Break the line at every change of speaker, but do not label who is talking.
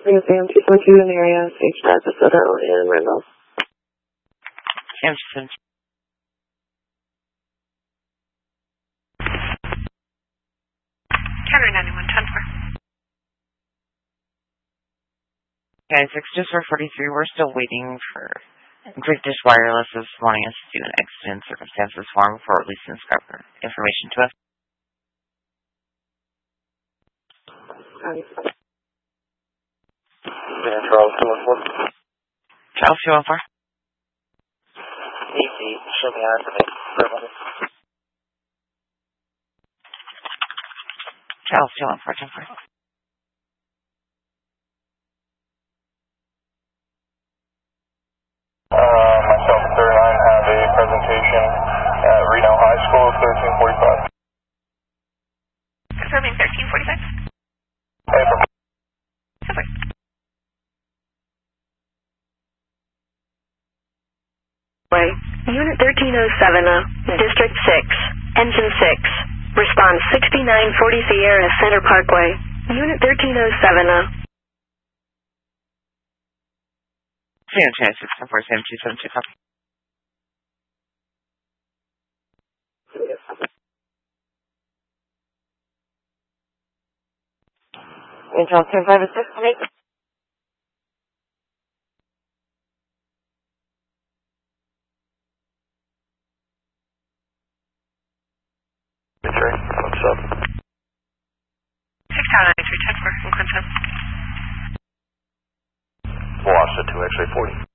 Sam 242 in the area, H. DeSoto in Randolph.
Sam
91, 10-4.
Okay, 6 just for 43. We're still waiting for Great Dish Wireless is wanting us to do an accident circumstances form before releasing information to us.
Charles 214.
Charles 214.
Easy, show me out of it.
Charles 214, 10-4.
Myself, 39, have a presentation at Reno High School, 1345.
Confirming 1345.
April.
Perfect.
Unit 1307, District 6, Engine 6, response 6940 Sierra Center Parkway. Unit 1307,
Sam 614, Sam 272, copy.
Charles 10-5 is 6.
What's up?
6 Tower 93, 10-4, in Clemson.
Lost it to X-ray 40.